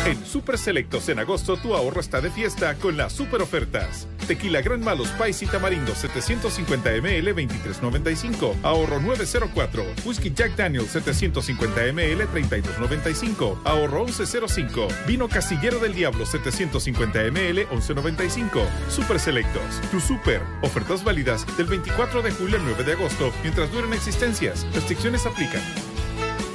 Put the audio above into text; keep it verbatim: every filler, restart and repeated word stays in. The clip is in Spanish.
En Super Selectos en agosto tu ahorro está de fiesta con las super ofertas. Tequila Gran Malo Spice y Tamarindo setecientos cincuenta mililitros veintitrés noventa y cinco, ahorro nueve cero cuatro. Whisky Jack Daniel setecientos cincuenta mililitros treinta y dos noventa y cinco, ahorro once cero cinco. Vino Castillero del Diablo setecientos cincuenta mililitros once noventa y cinco. Super Selectos, tu super. Ofertas válidas del veinticuatro de julio al nueve de agosto mientras duren existencias. Restricciones aplican.